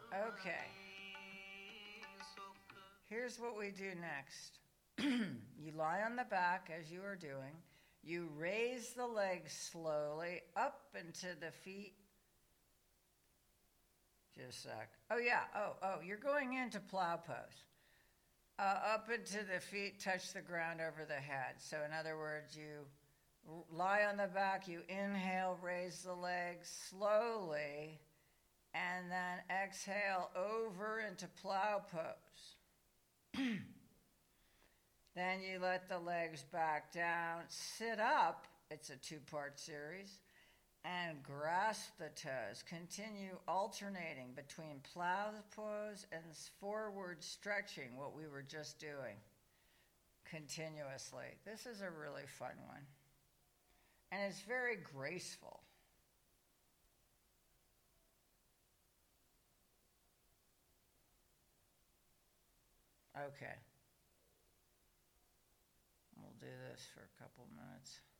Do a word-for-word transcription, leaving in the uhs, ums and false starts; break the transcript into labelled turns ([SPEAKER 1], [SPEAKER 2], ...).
[SPEAKER 1] Okay. Here's what we do next. You lie on the back as you are doing. You raise the legs slowly up into the feet. Just a sec. Oh, yeah. Oh, oh, you're going into plow pose. Uh, up into the feet, touch the ground over the head. So, in other words, you lie on the back, you inhale, raise the legs slowly, and then exhale over into plow pose. Then you let the legs back down, sit up, it's a two-part series, and grasp the toes. Continue alternating between plow pose and forward stretching, what we were just doing, continuously. This is a really fun one. And it's very graceful. Okay. We'll do this for a couple minutes.